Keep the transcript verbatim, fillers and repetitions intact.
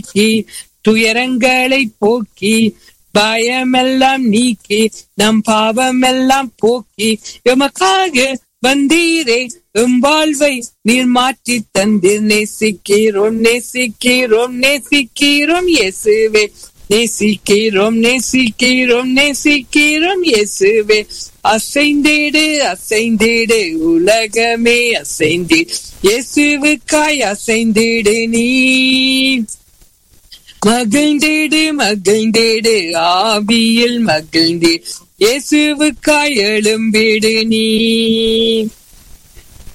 துயரங்களை போக்கி பயமெல்லாம் நீக்கி நம் பாவமெல்லாம் போக்கி எமக்காக வந்தீரே எம் வாழ்வை நீர் மாற்றி தந்தீர். நேசிக்கிறோம் நேசிக்கிறோம் நேசிக்கிறோம் இயேசுவே, நேசிக்கிறோம் நேசிக்கிறோம் நேசிக்கிறோம் இயேசுவே. அசைந்திடு அசைந்திடு உலகமே அசைந்திடு, இயேசுவுக்காய் அசைந்திடு நீ. மகிழ்ந்திடு மகிழ்ந்திடு ஆவியில் மகிழ்ந்திடு, இயேசுவுக்காய் எழும்பிடு நீ.